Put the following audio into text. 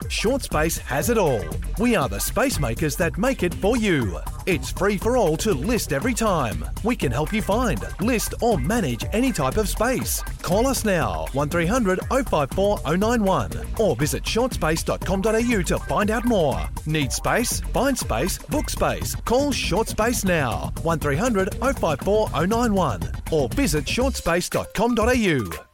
ShortSpace has it all. We are the space makers that make it for you. It's free for all to list every time. We can help you find, list or manage any type of space. Call us now, 1300 054 091 or visit shortspace.com.au to find out more. Need space? Find space, book space. Call ShortSpace now, 1300 054 091 or visit shortspace.com.au.